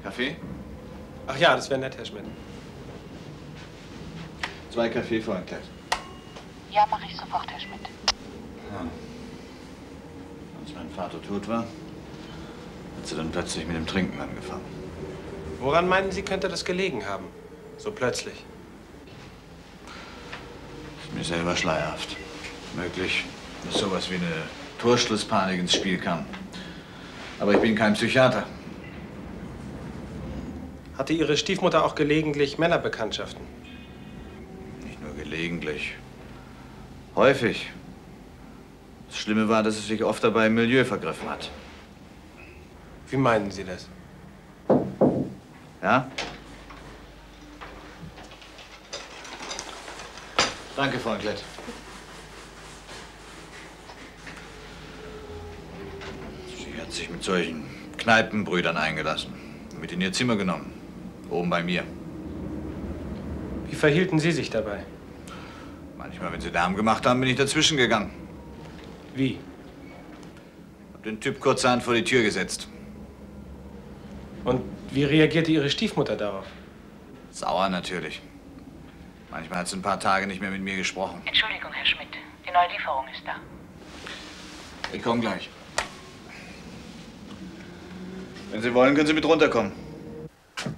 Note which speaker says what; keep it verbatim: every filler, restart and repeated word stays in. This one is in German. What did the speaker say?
Speaker 1: Kaffee?
Speaker 2: Ach ja, das wäre nett, Herr Schmidt.
Speaker 1: Zwei Kaffee für ein Kleid.
Speaker 3: Ja, mache ich sofort, Herr Schmidt.
Speaker 1: Ja. Als mein Vater tot war, hat sie dann plötzlich mit dem Trinken angefangen.
Speaker 2: Woran meinen Sie, könnte das gelegen haben? So plötzlich.
Speaker 1: Ist mir selber schleierhaft. Möglich, dass sowas wie eine Torschlusspanik ins Spiel kam. Aber ich bin kein Psychiater.
Speaker 2: Hatte Ihre Stiefmutter auch gelegentlich Männerbekanntschaften?
Speaker 1: Nicht nur gelegentlich. Häufig. Das Schlimme war, dass es sich oft dabei im Milieu vergriffen hat.
Speaker 2: Wie meinen Sie das?
Speaker 1: Ja? Danke, Frau Klett. Sie hat sich mit solchen Kneipenbrüdern eingelassen. Mit in ihr Zimmer genommen. Oben bei mir.
Speaker 2: Wie verhielten Sie sich dabei?
Speaker 1: Manchmal, wenn sie Lärm gemacht haben, bin ich dazwischen gegangen.
Speaker 2: Wie?
Speaker 1: Hab den Typ kurzerhand vor die Tür gesetzt.
Speaker 2: Und wie reagierte Ihre Stiefmutter darauf?
Speaker 1: Sauer natürlich. Manchmal hat sie ein paar Tage nicht mehr mit mir gesprochen.
Speaker 3: Entschuldigung, Herr Schmidt. Die neue Lieferung ist da.
Speaker 1: Ich komme gleich. Wenn Sie wollen, können Sie mit runterkommen.